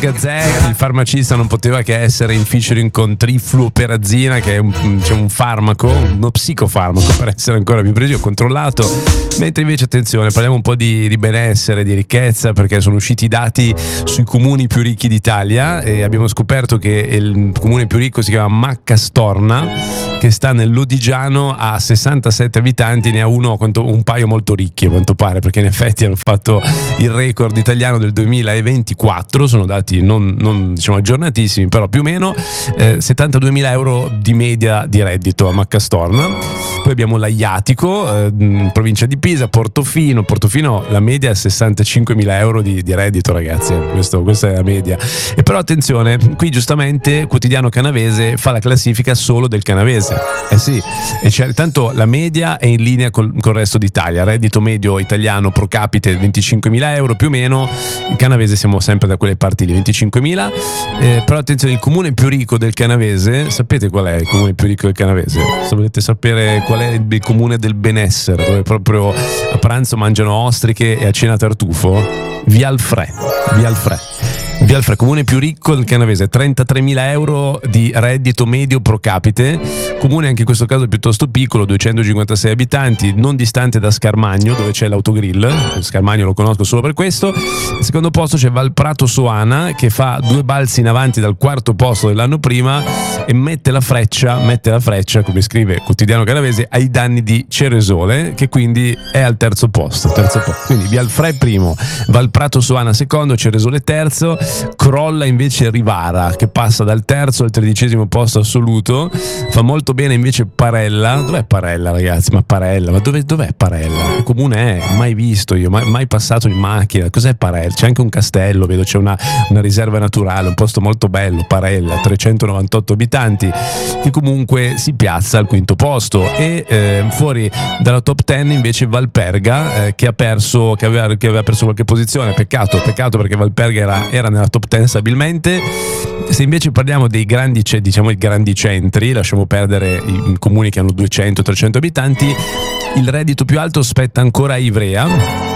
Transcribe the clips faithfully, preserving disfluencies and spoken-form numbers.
Gazè, il farmacista non poteva che essere in featuring con trifluoperazina, che è un, cioè un farmaco, uno psicofarmaco per essere ancora più preciso, controllato. Mentre invece, attenzione, parliamo un po' di, di benessere, di ricchezza, perché sono usciti i dati sui comuni più ricchi d'Italia e abbiamo scoperto che il comune più ricco si chiama Maccastorna, che sta nel Lodigiano, ha sessantasette abitanti, ne ha uno, un paio molto ricchi a quanto pare, perché in effetti hanno fatto il record italiano del duemilaventiquattro, sono dati non, non diciamo aggiornatissimi, però più o meno eh, settantaduemila euro di media di reddito a Maccastorna. Poi abbiamo l'Aiatico, eh, in provincia di Pisa, Portofino. Portofino la media è sessantacinquemila euro di, di reddito, ragazzi, questo, questa è la media. E però attenzione, qui giustamente Quotidiano Canavese fa la classifica solo del canavese. Eh sì, e cioè, tanto la media è in linea col, col resto d'Italia, reddito medio italiano pro capite venticinquemila euro più o meno, in canavese siamo sempre da quelle parti lì, venticinquemila. Eh, però attenzione, il comune più ricco del canavese, sapete qual è il comune più ricco del canavese? Se volete sapere qual è il comune del benessere, dove proprio a pranzo mangiano ostriche e a cena tartufo? Vialfrè, Vialfrè. Vialfrè, comune più ricco del canavese, trentatremila euro di reddito medio pro capite, comune anche in questo caso piuttosto piccolo, duecentocinquantasei abitanti, non distante da Scarmagno dove c'è l'autogrill. Scarmagno lo conosco solo per questo. Al secondo posto c'è Valprato Soana, che fa due balzi in avanti dal quarto posto dell'anno prima e mette la freccia, mette la freccia, come scrive Quotidiano Canavese, ai danni di Ceresole, che quindi è al terzo posto, terzo posto. Quindi Vialfrè primo, Valprato Soana secondo, Ceresole terzo. Crolla invece Rivara, che passa dal terzo al tredicesimo posto assoluto. Fa molto bene invece Parella. Dov'è Parella, ragazzi? Ma Parella, ma dove, dov'è Parella? Che comune è? Mai visto io, mai, mai passato in macchina. Cos'è Parella? C'è anche un castello, vedo, c'è una, una riserva naturale, un posto molto bello. Parella, trecentonovantotto abitanti, che comunque si piazza al quinto posto. E eh, fuori dalla top dieci invece Valperga, eh, che ha perso, che aveva, che aveva perso qualche posizione. Peccato, peccato perché Valperga era, era nella top dieci stabilmente. Se invece parliamo dei grandi, diciamo i grandi centri, lasciamo perdere i comuni che hanno duecento trecento abitanti, il reddito più alto spetta ancora a Ivrea,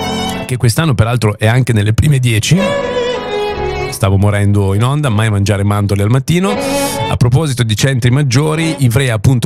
che quest'anno peraltro è anche nelle prime dieci. Stavo morendo in onda, mai mangiare mandorle al mattino. A proposito di centri maggiori, Ivrea appunto